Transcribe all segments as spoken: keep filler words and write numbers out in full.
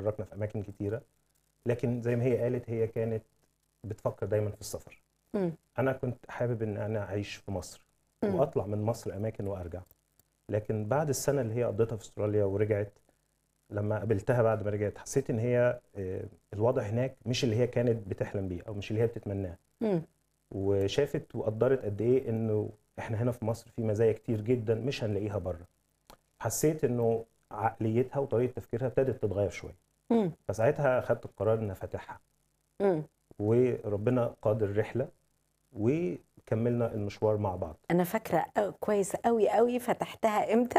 وتحركنا في اماكن كتيره، لكن زي ما هي قالت هي كانت بتفكر دايما في السفر. مم. انا كنت حابب ان انا اعيش في مصر مم. واطلع من مصر اماكن وارجع، لكن بعد السنه اللي هي قضيتها في استراليا ورجعت، لما قابلتها بعد ما رجعت حسيت ان هي آه، الوضع هناك مش اللي هي كانت بتحلم بيه او مش اللي هي بتتمناه، مم. وشافت وقدرت قد ايه انه احنا هنا في مصر في مزايا كتير جدا مش هنلاقيها بره. حسيت انه عقليتها وطريقه تفكيرها ابتدت تتغير شويه، مم. فساعتها خدت القرار ان افتحها، مم. وربنا قاد الرحله وكملنا المشوار مع بعض. انا فاكره أو- كويس قوي قوي فتحتها امتى.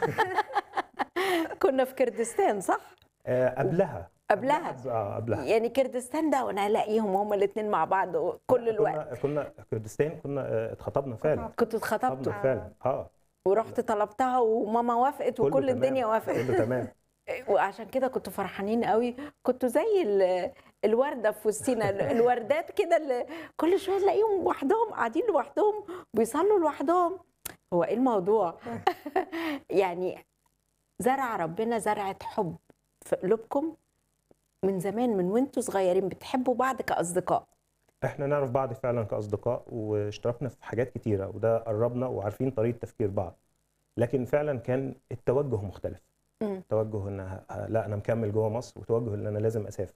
كنا في كردستان صح؟ آه قبلها قبلها اه قبلها يعني كردستان ده وانا الاقيهم هما الاثنين مع بعض كل الوقت. كنا كنا كردستان كنا آه، اتخطبنا فعلا. كنتوا اتخطبتوا اتخطبنا فعلا اه ورحت طلبتها وماما وافقت كله وكل تمام. الدنيا وافقت. كله تمام. وعشان كده كنتوا فرحانين قوي، كنتوا زي ال- الورده في وسطينا، ال- الوردات كده اللي كل شويه نلاقيهم لوحدهم قاعدين لوحدهم بيصلوا لوحدهم. هو ايه الموضوع؟ يعني زرع ربنا زرعة حب في قلوبكم من زمان، من وانتوا صغيرين بتحبوا بعض كأصدقاء. احنا نعرف بعض فعلا كاصدقاء واشتركنا في حاجات كتيره وده قربنا وعارفين طريقه تفكير بعض، لكن فعلا كان التوجه مختلف. مم. توجه ان ه- لا انا مكمل جوه مصر، وتوجه ان انا لازم اسافر.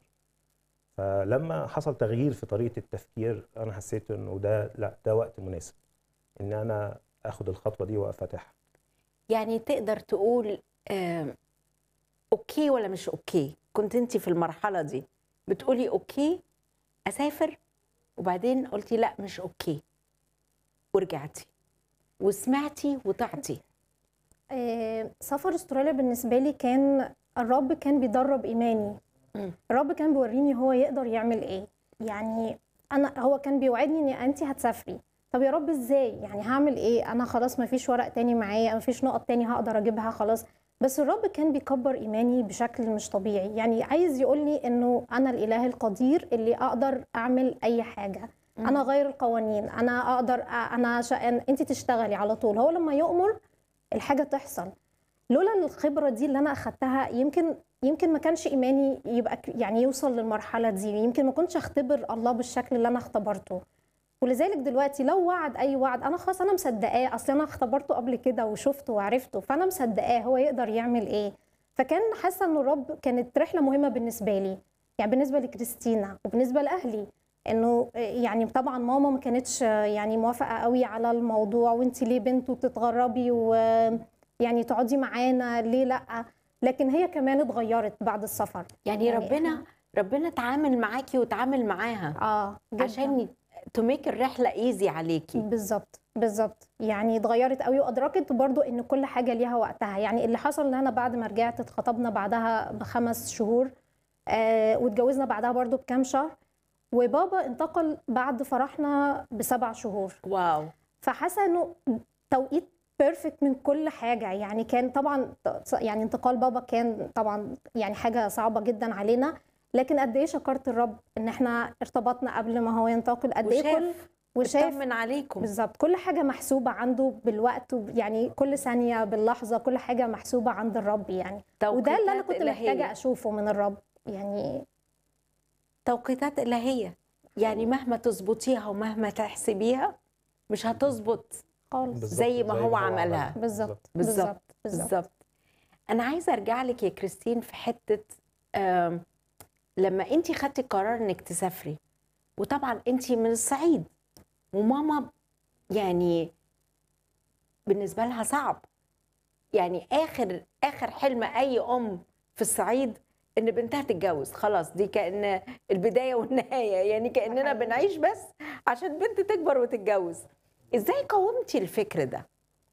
فلما حصل تغيير في طريقه التفكير انا حسيت انه ده لا ده وقت مناسب ان انا اخد الخطوه دي وافتحها. يعني تقدر تقول آه، اوكي ولا مش اوكي؟ كنت انت في المرحلة دي بتقولي اوكي اسافر، وبعدين قلتي لا مش اوكي ورجعتي وسمعتي وطعتي. آه، سفر استراليا بالنسبه لي كان الرب كان بيدرب ايماني. مم. الرب كان بيوريني هو يقدر يعمل ايه. يعني انا هو كان بيوعدني ان انت هتسافري. طب يا رب ازاي؟ يعني هعمل ايه؟ انا خلاص ما فيش ورق تاني معايا، ما فيش نقط تاني هقدر اجيبها خلاص. بس الرب كان بيكبر ايماني بشكل مش طبيعي، يعني عايز يقول لي انه انا الاله القدير اللي اقدر اعمل اي حاجه. مم. انا غير القوانين، انا اقدر أ- انا شا... انت تشتغلي على طول. هو لما يؤمر الحاجه تحصل. لولا الخبره دي اللي انا اخدتها يمكن يمكن ما كانش ايماني يبقى ك- يعني يوصل للمرحله دي، يمكن ما كنتش اختبر الله بالشكل اللي انا اختبرته. ولذلك دلوقتي لو وعد اي وعد انا خلاص انا مصدقاه، اصل انا اختبرته قبل كده وشفته وعرفته، فانا مصدقاه هو يقدر يعمل ايه. فكان حاسه ان الرب كانت رحله مهمه بالنسبه لي، يعني بالنسبه لكريستينا وبالنسبه لاهلي. انه يعني طبعا ماما ما كانتش يعني موافقه قوي على الموضوع، وانت ليه بنت وتتغربي ويعني تقعدي معانا ليه لا. لكن هي كمان اتغيرت بعد السفر. يعني يعني ربنا ربنا تعامل معاكي وتعامل معاها اه جداً. عشان تميك الرحلة ايزي عليكي. بالظبط بالظبط يعني اتغيرت قوي، وادركت برضو ان كل حاجه ليها وقتها. يعني اللي حصل ان انا بعد ما رجعت اتخطبنا بعدها بخمس شهور، آه واتجوزنا بعدها برضو بكام شهر، وبابا انتقل بعد فرحنا بسبع شهور. واو. فحاسه انه توقيت بيرفكت من كل حاجه. يعني كان طبعا يعني انتقال بابا كان طبعا يعني حاجه صعبه جدا علينا، لكن قد ايه شكرت الرب ان احنا ارتبطنا قبل ما هو ينتقل. قد ايه كل وشاف وشاف اطمن عليكم. بالظبط كل حاجه محسوبه عنده بالوقت، يعني كل ثانيه باللحظه كل حاجه محسوبه عند الرب يعني. وده اللي انا كنت إلهية. محتاجه اشوفه من الرب يعني. توقيتات إلهية، يعني مهما تظبطيها ومهما تحسبيها مش هتظبط خالص. بالظبط زي ما هو عملها. بالظبط بالظبط بالظبط. بالظبط. أنا عايزة أرجع لك يا كريستين في حتة آم، لما أنت خدتي قرار إنك تسافري، وطبعا أنت من الصعيد وماما يعني بالنسبة لها صعب، يعني آخر آخر حلم أي أم في الصعيد إن بنتها تتجوز، خلاص دي كأن البداية والنهاية، يعني كأننا بنعيش بس عشان بنت تكبر وتتجوز. إزاي قاومتي الفكر ده؟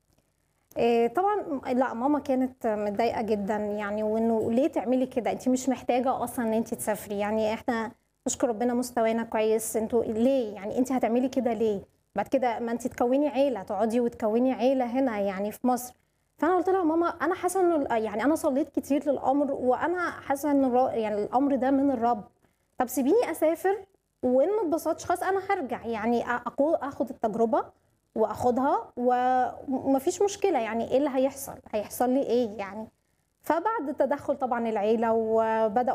إيه طبعا لا ماما كانت متضايقه جدا يعني، وانه ليه تعملي كده؟ انت مش محتاجه اصلا ان انت تسافري، يعني احنا نشكر ربنا مستوانا كويس، انتوا ليه يعني انت هتعملي كده ليه؟ بعد كده ما انت تكوني عيله، تقعدي وتكوني عيله هنا يعني في مصر. فانا قلت لها ماما انا حاسه انه يعني انا صليت كتير للامر، وانا حاسه ان الر- يعني الامر ده من الرب. طب سيبيني اسافر، وان ما اتبسطتش خلاص انا هرجع، يعني أقو- اخد التجربه واخدها ومفيش مشكله. يعني ايه اللي هيحصل؟ هيحصل لي ايه يعني؟ فبعد تدخل طبعا العيله وبداوا